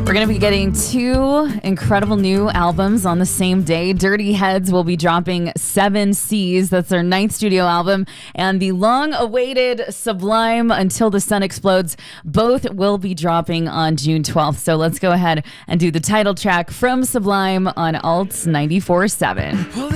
We're going to be getting two incredible new albums on the same day. Dirty Heads will be dropping 7 Seas. That's their 9th studio album. And the long-awaited Sublime, Until the Sun Explodes, both will be dropping on June 12th. So let's go ahead and do the title track from Sublime on Alt 94.7.